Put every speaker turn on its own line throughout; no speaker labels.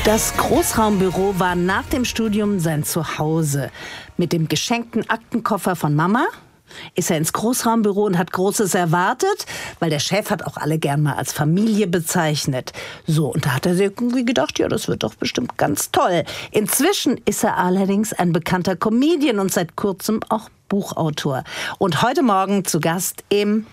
Das Großraumbüro war nach dem Studium sein Zuhause. Mit dem geschenkten Aktenkoffer von Mama ist er ins Großraumbüro und hat Großes erwartet, weil der Chef hat auch alle gern mal als Familie bezeichnet. So, und da hat er sich irgendwie gedacht, ja, das wird doch bestimmt ganz toll. Inzwischen ist er allerdings ein bekannter Comedian und seit kurzem auch Buchautor. Und heute Morgen zu Gast im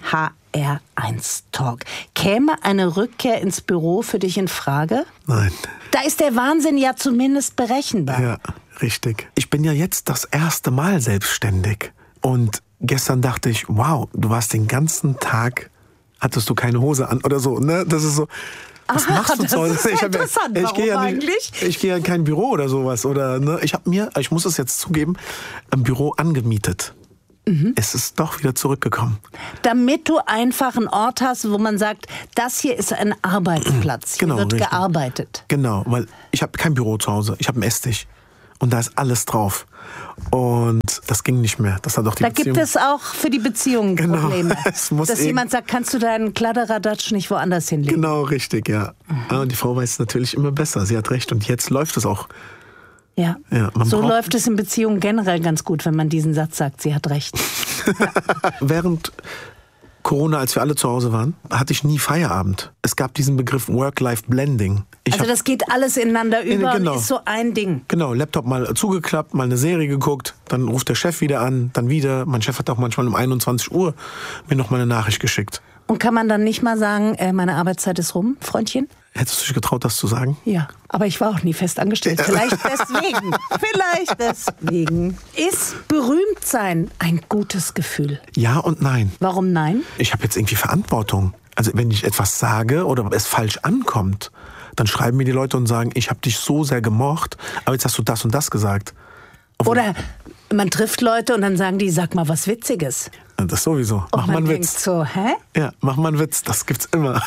HR1 Talk. Käme eine Rückkehr ins Büro für dich in Frage?
Nein.
Da ist der Wahnsinn ja zumindest berechenbar.
Ja, richtig. Ich bin ja jetzt das erste Mal selbstständig. Und gestern dachte ich, wow, du warst den ganzen Tag, hattest du keine Hose an oder so, ne? Das ist so, was machst du so?
Das ist interessant. Warum eigentlich?
Ich gehe ja in kein Büro oder sowas. Oder, ne? Ich muss es jetzt zugeben, ein Büro angemietet. Es ist doch wieder zurückgekommen.
Damit du einfach einen Ort hast, wo man sagt, das hier ist ein Arbeitsplatz. Hier wird
richtig.
Gearbeitet.
Genau, weil ich habe kein Büro zu Hause. Ich habe einen Esstisch. Und da ist alles drauf. Und das ging nicht mehr. Das hat auch die Beziehung.
Da gibt es auch für die Beziehungen Probleme. Dass jemand sagt, kannst du deinen Kladderadatsch nicht woanders hinlegen?
Genau, richtig, ja. Und die Frau weiß es natürlich immer besser. Sie hat recht. Und jetzt läuft es auch.
Ja, so läuft es in Beziehungen generell ganz gut, wenn man diesen Satz sagt, sie hat recht. Ja.
Während Corona, als wir alle zu Hause waren, hatte ich nie Feierabend. Es gab diesen Begriff Work-Life-Blending.
Also das geht alles ineinander über und ist so ein Ding.
Genau, Laptop mal zugeklappt, mal eine Serie geguckt, dann ruft der Chef wieder an, dann wieder. Mein Chef hat auch manchmal um 21 Uhr mir noch mal eine Nachricht geschickt.
Und kann man dann nicht mal sagen, meine Arbeitszeit ist rum, Freundchen?
Hättest du dich getraut, das zu sagen?
Ja, aber ich war auch nie fest angestellt. Vielleicht deswegen. Vielleicht deswegen. Ist berühmt sein ein gutes Gefühl?
Ja und nein.
Warum nein?
Ich habe jetzt irgendwie Verantwortung. Also wenn ich etwas sage oder es falsch ankommt, dann schreiben mir die Leute und sagen, ich habe dich so sehr gemocht, aber jetzt hast du das und das gesagt.
Oder man trifft Leute und dann sagen die, sag mal was Witziges.
Das sowieso. Mach mal einen Witz.
So, hä?
Ja, mach mal einen Witz. Das gibt's immer.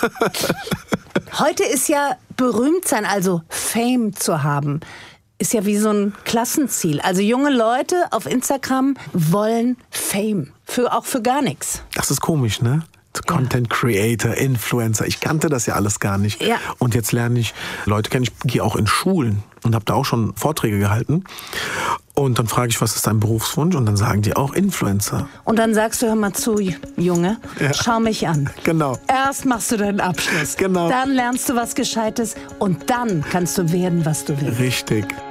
Heute ist ja berühmt sein, also Fame zu haben, ist ja wie so ein Klassenziel. Also junge Leute auf Instagram wollen Fame. Auch für gar nichts.
Das ist komisch, ne? Content Creator, Influencer. Ich kannte das ja alles gar nicht.
Ja.
Und jetzt lerne ich Leute kennen. Ich gehe auch in Schulen und habe da auch schon Vorträge gehalten. Und dann frage ich, was ist dein Berufswunsch? Und dann sagen die auch Influencer.
Und dann sagst du, hör mal zu, Junge, schau mich an.
Genau.
Erst machst du deinen Abschluss.
Genau.
Dann lernst du was Gescheites und dann kannst du werden, was du willst.
Richtig.